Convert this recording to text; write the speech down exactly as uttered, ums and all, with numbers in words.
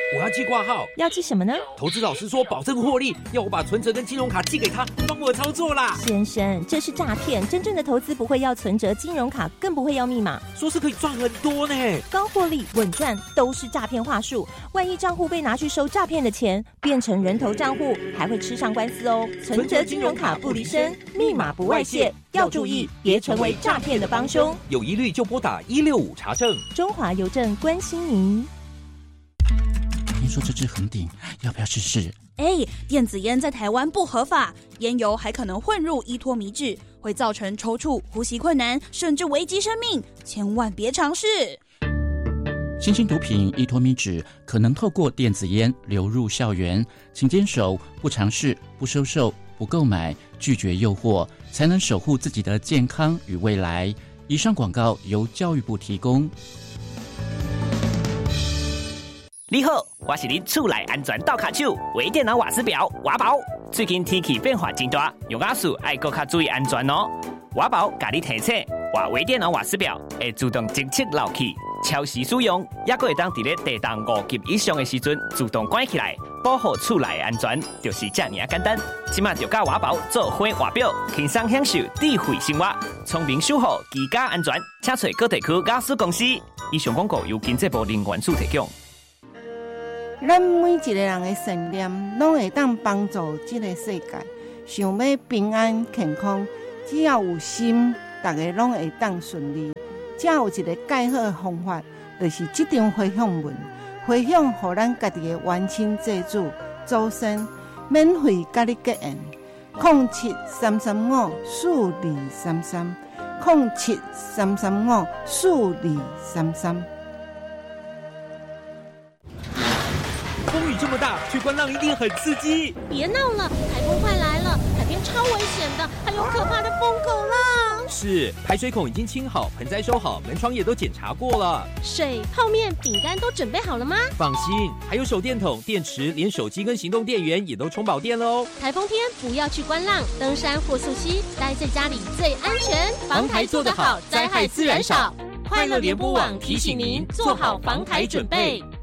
我要寄挂号。 要寄什么呢？ 投资老师说保证获利，要我把存折跟金融卡寄给他，帮我操作啦。 先生，这是诈骗，真正的投资不会要存折、金融卡，更不会要密码。 说是可以赚很多呢， 高获利、稳赚都是诈骗话术。万一账户被拿去收诈骗的钱，变成人头账户，还会吃上官司哦。存折、金融卡不离身，密码不外泄，要注意，别成为诈骗的帮凶。 有疑虑就拨打一六五查证。 中华邮政关心您。 听说这支很顶，要不要试试？ 哎，电子烟在台湾不合法，烟油还可能混入依托米脂，会造成抽搐、呼吸困难，甚至危及生命，千万别尝试。 新兴毒品依托米脂可能透过电子烟流入校园，请坚守不尝试、不收受、不购买，拒绝诱惑，才能守护自己的健康与未来。以上广告由教育部提供。 你好，我是你厝内安全倒卡手微电脑瓦斯表瓦宝。最近天气变化真大，用瓦斯爱搁较注意安全哦。瓦宝甲你提醒，话微电脑瓦斯表会自动侦测漏气，超时使用，也搁会当伫咧地动五级以上的时阵自动关起来，保护厝内安全，就是这么简单。即马就甲瓦宝做伙瓦表，轻松享受智慧生活，聪明守护居家安全。请找各地区瓦斯公司。以上广告由经济部能源署提供。 咱每一个人的善念，拢会当帮助这个世界。想要平安健康，只要有心，大家拢会当顺利。只有一个介好的方法，就是这张回向文，回向予咱家己的冤亲债主、祖先，免费甲你结缘。零七三三五四二三三，零七三三五四二三三。 风雨这么大，去观浪一定很刺激。 别闹了，台风快来了，海边超危险的，还有可怕的疯狗浪。 是，排水孔已经清好，盆栽收好，门窗也都检查过了。 水、泡面、饼干都准备好了吗？ 放心，还有手电筒、电池，连手机跟行动电源也都充饱电了哦。 台风天不要去观浪、登山或溯溪，待在家里最安全。防台做得好，灾害自然少。快乐联播网提醒您做好防台准备。